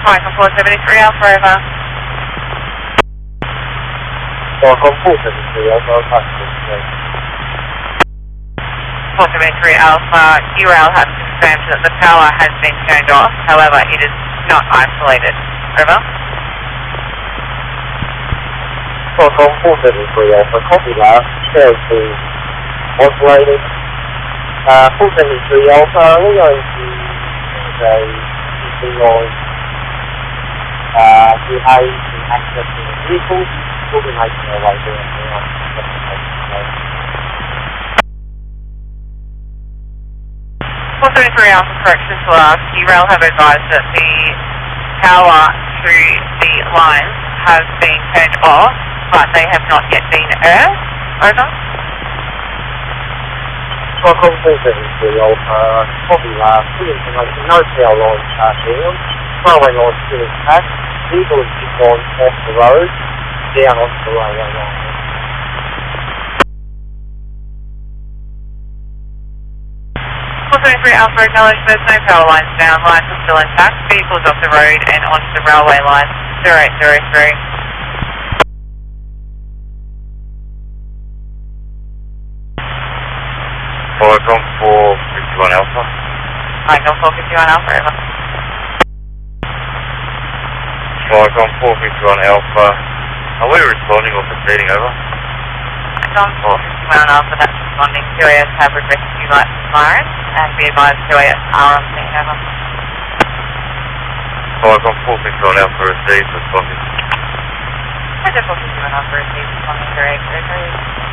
Michael 473 Alpha over. Michael 473 Alpha, passing. 473 Alpha, URL has confirmed that the power has been turned off, however it is not isolated. Over. Michael 473 Alpha, copy that, shell's been isolated. 473 Alpha, we're going to say CC line behave in accessing the vehicles. We'll be making our way down now. 473 Alpha, correction to last. URL have advised that the power through the lines has been turned off, but they have not yet been earthed. Over. Michael 473 Alpha, copy that, full information, no power lines are down, railway lines still intact, vehicle is just gone off the road, down onto the railway line. 473 Alpha, acknowledge there's no power lines down, lines are still intact, vehicles off the road and onto the railway line. 0803. Michael 451 Alpha. Michael 451 Alpha, over. Michael 451 Alpha. Are we responding or proceeding, over? Michael 451 Alpha, that's responding. QAS have requested you lights and sirens, and be advised QAS are on scene, over. Michael 451 Alpha received, responding. Michael 451 Alpha received, responding. 0803.